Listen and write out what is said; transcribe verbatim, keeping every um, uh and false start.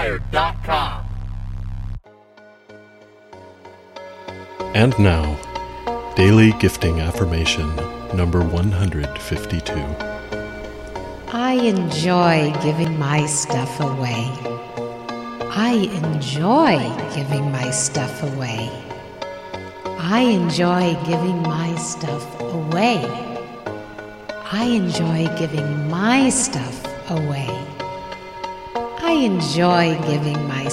inspired dot com. And now, Daily Gifting Affirmation number one hundred fifty-two. I enjoy giving my stuff away. I enjoy giving my stuff away. I enjoy giving my stuff away. I enjoy giving my stuff away. I enjoy giving my